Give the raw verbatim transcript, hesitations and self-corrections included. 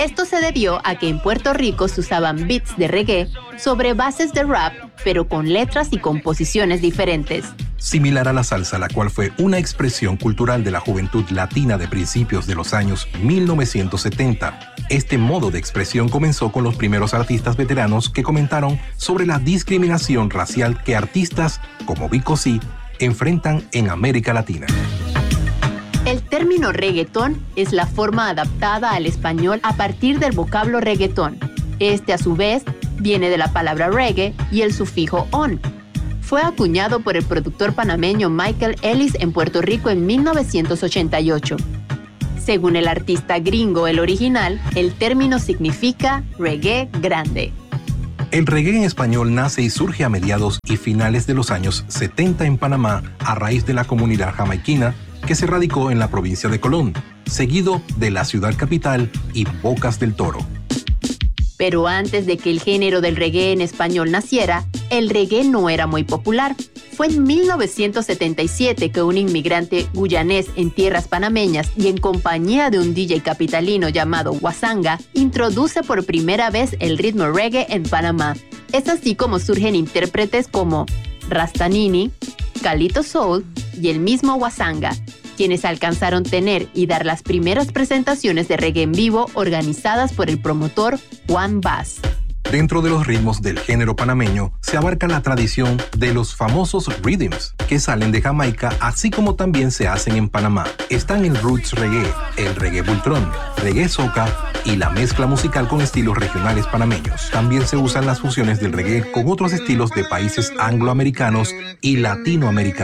Esto se debió a que en Puerto Rico se usaban beats de reggae sobre bases de rap, pero con letras y composiciones diferentes. Similar a la salsa, la cual fue una expresión cultural de la juventud latina de principios de los años mil novecientos setenta. Este modo de expresión comenzó con los primeros artistas veteranos que comentaron sobre la discriminación racial que artistas como Vico C enfrentan en América Latina. El término reggaetón es la forma adaptada al español a partir del vocablo reggaetón. Este, a su vez, viene de la palabra reggae y el sufijo on. Fue acuñado por el productor panameño Michael Ellis en Puerto Rico en mil novecientos ochenta y ocho. Según el artista gringo El Original, el término significa reggae grande. El reggae en español nace y surge a mediados y finales de los años setenta en Panamá a raíz de la comunidad jamaiquina que se radicó en la provincia de Colón, seguido de la ciudad capital y Bocas del Toro. Pero antes de que el género del reggae en español naciera, el reggae no era muy popular. Fue en mil novecientos setenta y siete que un inmigrante guyanés en tierras panameñas y en compañía de un D J capitalino llamado Wasanga, introduce por primera vez el ritmo reggae en Panamá. Es así como surgen intérpretes como Rastanini, Calito Soul y el mismo Wasanga, quienes alcanzaron tener y dar las primeras presentaciones de reggae en vivo organizadas por el promotor Juan Bass. Dentro de los ritmos del género panameño se abarca la tradición de los famosos rhythms que salen de Jamaica, así como también se hacen en Panamá. Están el roots reggae, el reggae bultrón, reggae soca y la mezcla musical con estilos regionales panameños. También se usan las fusiones del reggae con otros estilos de países angloamericanos y latinoamericanos.